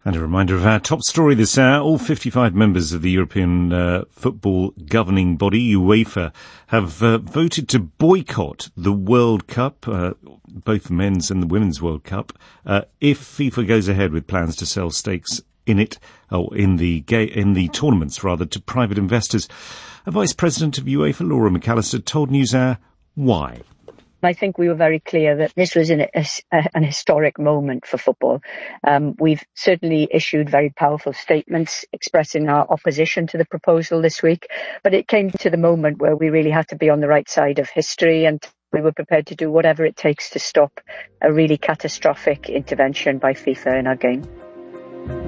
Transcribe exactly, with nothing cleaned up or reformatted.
And a reminder of our top story this hour. All fifty-five members of the European uh, football governing body, UEFA, have uh, voted to boycott the World Cup, uh, both the men's and the women's World Cup, uh, if FIFA goes ahead with plans to sell stakes in it, or in the ga- in the tournaments, rather, to private investors. A Vice President of UEFA, Laura McAllister, told NewsHour why. I think we were very clear that this was an, a, an historic moment for football. Um, we've certainly issued very powerful statements expressing our opposition to the proposal this week, but it came to the moment where we really had to be on the right side of history, and we were prepared to do whatever it takes to stop a really catastrophic intervention by FIFA in our game.